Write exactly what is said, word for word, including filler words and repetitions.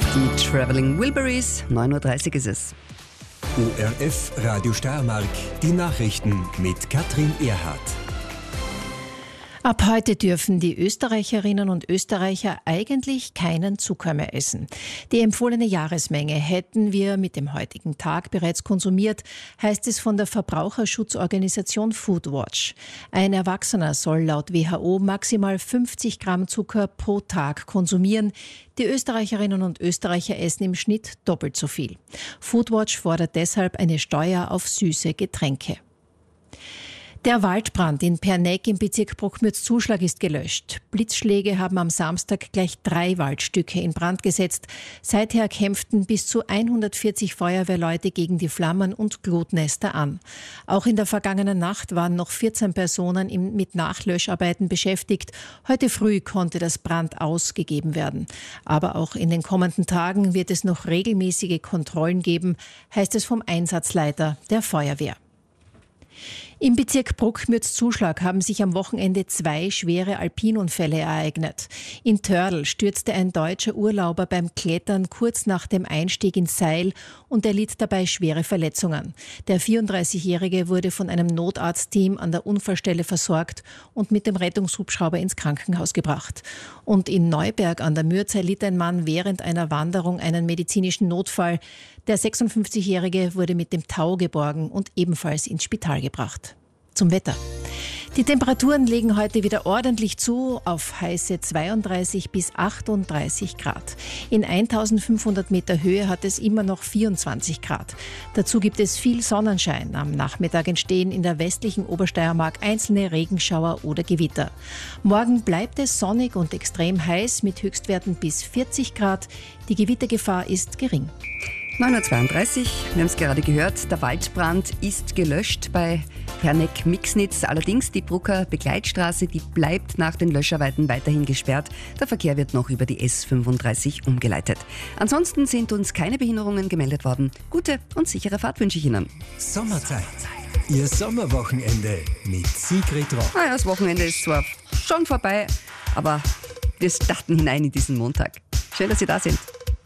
Die Traveling Wilburys, neun Uhr dreißig ist es. O R F Radio Steiermark, die Nachrichten mit Katrin Erhardt. Ab heute dürfen die Österreicherinnen und Österreicher eigentlich keinen Zucker mehr essen. Die empfohlene Jahresmenge hätten wir mit dem heutigen Tag bereits konsumiert, heißt es von der Verbraucherschutzorganisation Foodwatch. Ein Erwachsener soll laut W H O maximal fünfzig Gramm Zucker pro Tag konsumieren. Die Österreicherinnen und Österreicher essen im Schnitt doppelt so viel. Foodwatch fordert deshalb eine Steuer auf süße Getränke. Der Waldbrand in Pernegg im Bezirk Bruckmürzzuschlag ist gelöscht. Blitzschläge haben am Samstag gleich drei Waldstücke in Brand gesetzt. Seither kämpften bis zu hundertvierzig Feuerwehrleute gegen die Flammen und Glutnester an. Auch in der vergangenen Nacht waren noch vierzehn Personen mit Nachlöscharbeiten beschäftigt. Heute früh konnte das Brand ausgegeben werden. Aber auch in den kommenden Tagen wird es noch regelmäßige Kontrollen geben, heißt es vom Einsatzleiter der Feuerwehr. Im Bezirk Bruckmürzzuschlag haben sich am Wochenende zwei schwere Alpinunfälle ereignet. In Törl stürzte ein deutscher Urlauber beim Klettern kurz nach dem Einstieg ins Seil und erlitt dabei schwere Verletzungen. Der vierunddreißigjährige wurde von einem Notarztteam an der Unfallstelle versorgt und mit dem Rettungshubschrauber ins Krankenhaus gebracht. Und in Neuberg an der Mürz erlitt ein Mann während einer Wanderung einen medizinischen Notfall. Der sechsundfünfzigjährige wurde mit dem Tau geborgen und ebenfalls ins Spital gebracht. Zum Wetter. Die Temperaturen legen heute wieder ordentlich zu auf heiße zweiunddreißig bis achtunddreißig Grad. In eintausendfünfhundert Meter Höhe hat es immer noch vierundzwanzig Grad. Dazu gibt es viel Sonnenschein. Am Nachmittag entstehen in der westlichen Obersteiermark einzelne Regenschauer oder Gewitter. Morgen bleibt es sonnig und extrem heiß mit Höchstwerten bis vierzig Grad. Die Gewittergefahr ist gering. neun Uhr zweiunddreißig, wir haben es gerade gehört, der Waldbrand ist gelöscht bei Pernegg-Mixnitz. Allerdings die Brucker Begleitstraße, die bleibt nach den Löscharbeiten weiterhin gesperrt. Der Verkehr wird noch über die S fünfunddreißig umgeleitet. Ansonsten sind uns keine Behinderungen gemeldet worden. Gute und sichere Fahrt wünsche ich Ihnen. Sommerzeit. Ihr Sommerwochenende mit Sigrid Roch. Naja, das Wochenende ist zwar schon vorbei, aber wir starten hinein in diesen Montag. Schön, dass Sie da sind.